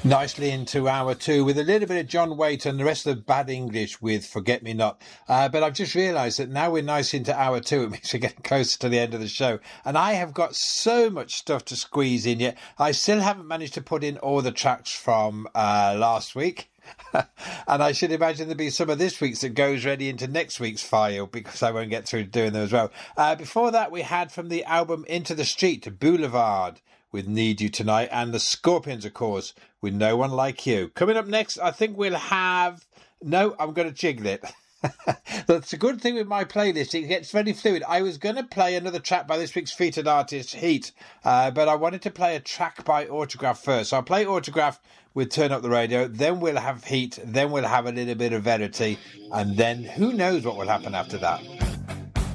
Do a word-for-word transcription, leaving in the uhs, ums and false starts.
Nicely into hour two with a little bit of John Waite and the rest of the bad English with Forget Me Not. Uh, but I've just realised that now we're nice into hour two. It means we're getting closer to the end of the show. And I have got so much stuff to squeeze in yet. I still haven't managed to put in all the tracks from uh, last week. And I should imagine there'll be some of this week's that goes ready into next week's file because I won't get through doing them as well. Uh, before that, we had from the album Into the Street, Boulevard with Need You Tonight, and the Scorpions, of course, with No One Like You. Coming up next, I think we'll have... No, I'm going to jiggle it. That's a good thing with my playlist. It gets very fluid. I was going to play another track by this week's featured artist, Heat, uh, but I wanted to play a track by Autograph first. So I'll play Autograph with Turn Up the Radio, then we'll have Heat, then we'll have a little bit of Verity, and then who knows what will happen after that.